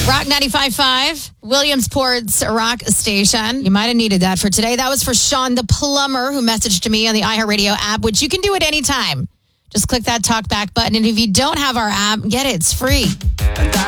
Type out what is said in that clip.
Rock 95.5, Williamsport's rock station. You might have needed that for today. That was for Sean the plumber who messaged me on the iHeartRadio app, which you can do at any time. Just click that talk back button. And if you don't have our app, get it. It's free.